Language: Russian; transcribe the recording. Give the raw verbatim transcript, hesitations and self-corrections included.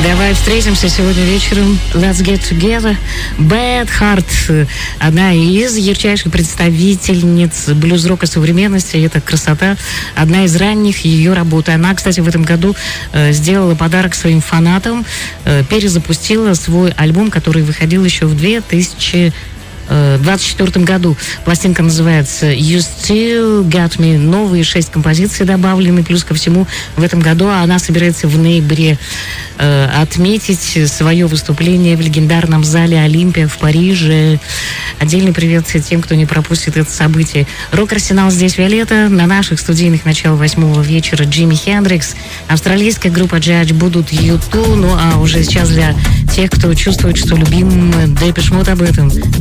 Давай встретимся сегодня вечером. Let's get together. Bad Heart. Одна из ярчайших представительниц блюз-рока современности. Это красота. Одна из ранних ее работ. Она, кстати, в этом году э, сделала подарок своим фанатам. Э, перезапустила свой альбом, который выходил еще в две тысячи двадцать четвёртом году. Пластинка называется You Still Got Me. Новые шесть композиций добавлены. Плюс ко всему в этом году она собирается в ноябре э, отметить свое выступление в легендарном зале Олимпия в Париже. Отдельный привет тем, кто не пропустит это событие. Рок-арсенал здесь Виолетта. На наших студийных начало восьмого вечера Джимми Хендрикс. Австралийская группа Judge будут ю ту. Ну а уже сейчас для тех, кто чувствует, что любим Депеш Мод об этом.